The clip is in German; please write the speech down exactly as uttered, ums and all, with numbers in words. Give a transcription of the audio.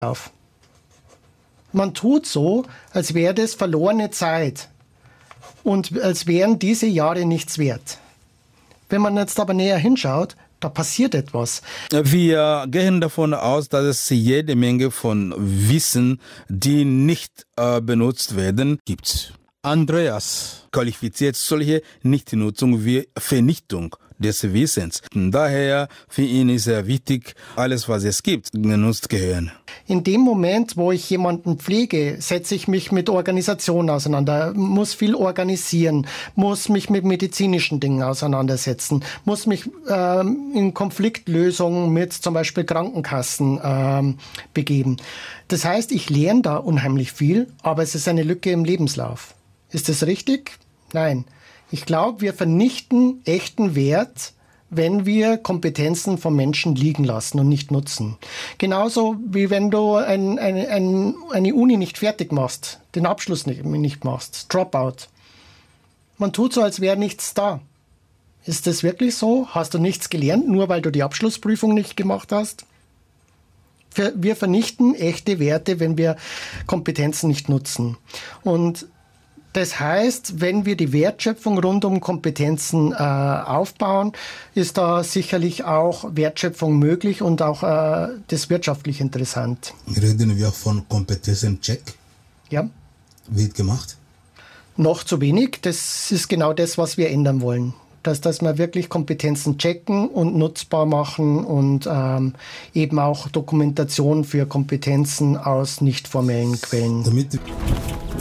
auf. Man tut so, als wäre das verlorene Zeit und als wären diese Jahre nichts wert. Wenn man jetzt aber näher hinschaut, da passiert etwas. Wir gehen davon aus, dass es jede Menge von Wissen, die nicht äh, benutzt werden, gibt. Andreas qualifiziert solche Nichtnutzung wie Vernichtung des Wissens. Daher für ihn ist es wichtig, alles, was es gibt, genutzt gehören. In dem Moment, wo ich jemanden pflege, setze ich mich mit Organisation auseinander, muss viel organisieren, muss mich mit medizinischen Dingen auseinandersetzen, muss mich ähm, in Konfliktlösungen mit zum Beispiel Krankenkassen ähm, begeben. Das heißt, ich lerne da unheimlich viel, aber es ist eine Lücke im Lebenslauf. Ist das richtig? Nein. Ich glaube, wir vernichten echten Wert, wenn wir Kompetenzen von Menschen liegen lassen und nicht nutzen. Genauso wie wenn du ein, ein, ein, eine Uni nicht fertig machst, den Abschluss nicht, nicht machst, Dropout. Man tut so, als wäre nichts da. Ist das wirklich so? Hast du nichts gelernt, nur weil du die Abschlussprüfung nicht gemacht hast? Wir vernichten echte Werte, wenn wir Kompetenzen nicht nutzen. Und das heißt, wenn wir die Wertschöpfung rund um Kompetenzen äh, aufbauen, ist da sicherlich auch Wertschöpfung möglich und auch äh, das wirtschaftlich interessant. Reden wir von Kompetenzencheck? Ja. Wird gemacht? Noch zu wenig. Das ist genau das, was wir ändern wollen. Dass, dass wir wirklich Kompetenzen checken und nutzbar machen und ähm, eben auch Dokumentation für Kompetenzen aus nicht formellen Quellen. Damit